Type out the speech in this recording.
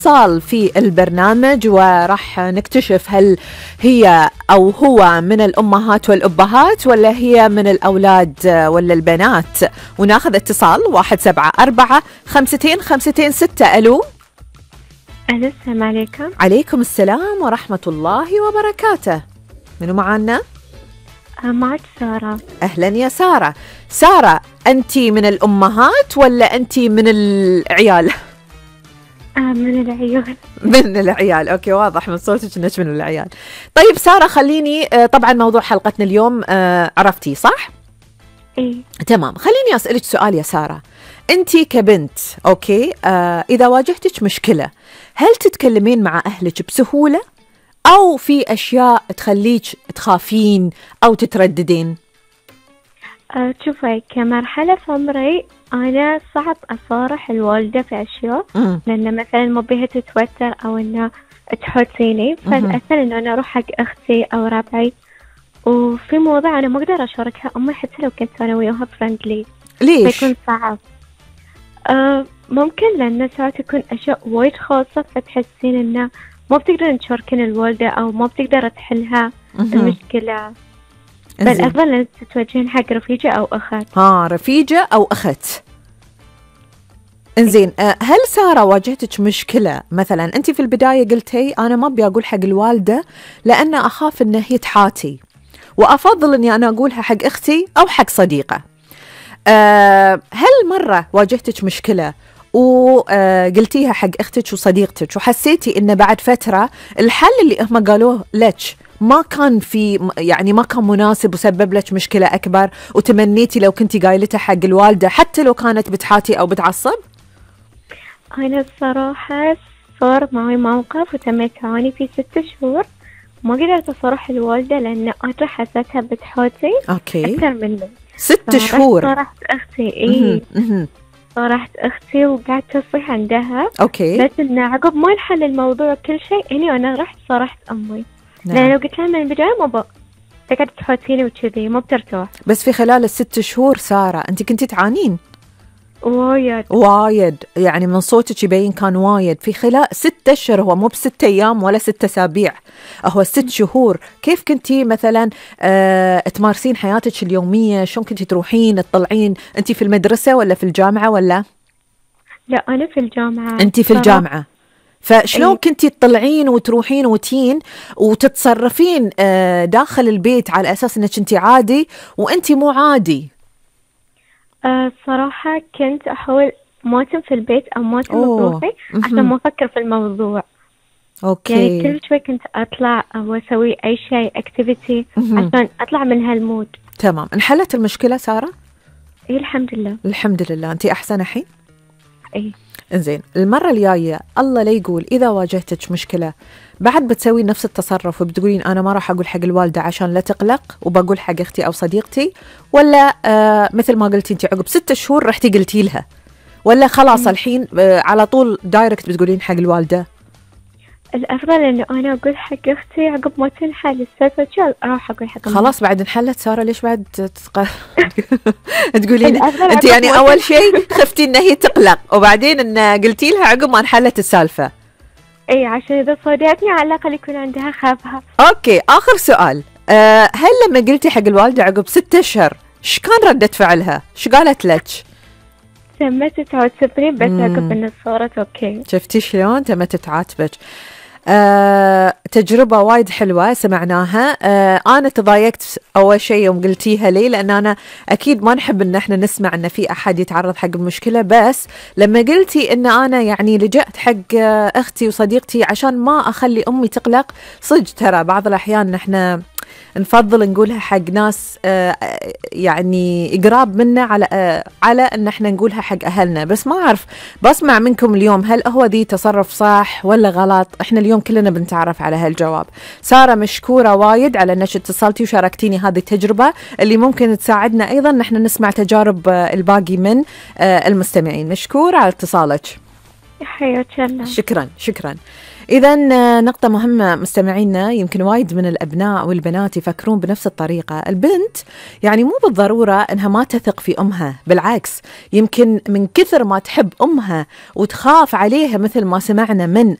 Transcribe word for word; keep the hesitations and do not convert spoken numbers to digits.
اتصال في البرنامج وراح نكتشف هل هي أو هو من الأمهات والأبهات ولا هي من الأولاد ولا البنات. وناخذ اتصال واحد سبعة أربعة خمستين خمستين ستة. ألو. أهلا، السلام عليكم. عليكم السلام ورحمة الله وبركاته. منو معانا؟ معك سارة. أهلا يا سارة. سارة، أنتي من الأمهات ولا أنتي من العيال؟ آه من العيال. من العيال. أوكي، واضح من صوتك أنك من العيال. طيب سارة، خليني آه طبعا موضوع حلقتنا اليوم آه عرفتي صح؟ إيه تمام. خليني أسألك سؤال يا سارة. أنتي كبنت أوكي آه إذا واجهتك مشكلة هل تتكلمين مع أهلك بسهولة أو في أشياء تخليك تخافين أو تترددين؟ آه شوفي، كمرحلة في عمري أنا صعب أصارح الوالدة في أشياء، م- لأن مثلا مو بيها تتوتر أو إنها تحوسيني، فالأسهل إنه أنا أروح حق أختي أو ربعي. وفي موضوع أنا ما أقدر أشاركها أمي حتى لو كنت أنا وياها فرندلي، ليش؟ فيكون صعب. آه ممكن لأن ساعات يكون أشياء وايد خاصة فتحسين إنه ما بتقدر تشاركين الوالدة أو ما بتقدر تحلها مهم. المشكلة. بالأفضل أن تتوجهين حق رفيجة أو أخت. ها، رفيجة أو أخت. انزين، أه، هل سارة واجهتك مشكلة مثلا أنت في البداية قلتي أنا ما أبي أقول حق الوالدة لأن أخاف إن هي تحاتي وأفضل إني أنا أقولها حق أختي أو حق صديقة. أه، هل مرة واجهتك مشكلة وقلتيها حق أختك وصديقتك وحسيتي إن بعد فترة الحل اللي هم قالوه لك ما كان في يعني ما كان مناسب وسبب لك مشكلة أكبر وتمنيتي لو كنتي قايلتها حق الوالدة حتى لو كانت بتحاتي أو بتعصب؟ أنا الصراحة صار معي موقف وتميت أعاني فيه ست شهور، ما قدرت أصرح الوالدة لأن أنا حسيتها بتحاتي أوكي. أكثر مني. ست شهور. صرحت أختي. إيه مهم. صرحت أختي وقعدت تصيح عندها. أوكي. بس إنه عقب ما نحل الموضوع كل شيء هني أنا رحت صرحت أمي. نعم. لأن لو قلت لها من البداية ما بق تقعد تحوتيني وكذي ما بترتاح. بس في خلال الست شهور سارة أنت كنتي تعانين وايد وايد، يعني من صوتك يبين كان وايد. في خلال ست أشهر، هو مو بست أيام ولا ست أسابيع، هو ست شهور. كيف كنتي مثلا آه تمارسين حياتك اليومية؟ شلون كنتي تروحين تطلعين؟ أنت في المدرسة ولا في الجامعة ولا؟ لا أنا في الجامعة. أنت في الجامعة، فشلون أيه. كنتي تطلعين وتروحين وتين وتتصرفين آه داخل البيت على أساس أنك أنت عادي وأنت مو عادي؟ أه صراحة كنت أحاول ما أتم في البيت أو ما أتم أوه. بروحي عشان مهم. ما أفكر في الموضوع. أوكي. يعني كل شوي كنت أطلع أو أسوي أي شيء أكتيفيتي مهم. عشان أطلع من هالمود. تمام. انحلت المشكلة سارة؟ إيه الحمد لله. الحمد لله. أنت أحسن الحين؟ إيه إنزين، المرة الجاية الله لا يقول إذا واجهتك مشكلة بعد بتسوي نفس التصرف وبتقولين أنا ما راح أقول حق الوالدة عشان لا تقلق وبقول حق أختي أو صديقتي، ولا آه مثل ما قلتي أنت عقب ستة شهور رحتي قلتي لها، ولا خلاص الحين آه على طول دايركت بتقولين حق الوالدة؟ الأفضل إنه أنا أقول حق أختي عقب ما تنحل السالفة شو أروح أقول حق أمي. خلاص بعد انحلت سارة، ليش بعد تتق... تقولين الأفضل أنت عقب يعني ما أول شيء خفتي إن هي تقلق وبعدين إن قلتي لها عقب ما انحلت السالفة؟ إيه عشان إذا صدقتني على الأقل يكون عندها خافها. أوكي. آخر سؤال، أه هل لما قلتي حق الوالدة عقب ستة أشهر إيش كان ردة فعلها؟ إيش قالت لك؟ تمت تعاتبني بس مم. عقب إن صارت أوكي. شفتي شلون تمت تعاتبك؟ أه تجربة وايد حلوة سمعناها. أه أنا تضايقت أول شيء يوم قلتيها لي، لأن أنا أكيد ما نحب إن إحنا نسمع إن في أحد يتعرض حق المشكلة، بس لما قلتي إن أنا يعني لجأت حق أختي وصديقتي عشان ما أخلي أمي تقلق، صدق ترى بعض الأحيان نحن نفضل نقولها حق ناس آه يعني قراب منا على آه على ان احنا نقولها حق اهلنا. بس ما اعرف، بسمع منكم اليوم هل هو ذي تصرف صح ولا غلط؟ احنا اليوم كلنا بنتعرف على هالجواب. سارة مشكورة وايد على انك اتصلتي وشاركتيني هذه التجربة اللي ممكن تساعدنا ايضا نحن نسمع تجارب آه الباقي من آه المستمعين. مشكورة على اتصالك. حياك الله. شكرا شكرا. إذا نقطة مهمة مستمعينا، يمكن وايد من الأبناء والبنات يفكرون بنفس الطريقة. البنت يعني مو بالضرورة أنها ما تثق في أمها، بالعكس يمكن من كثر ما تحب أمها وتخاف عليها مثل ما سمعنا من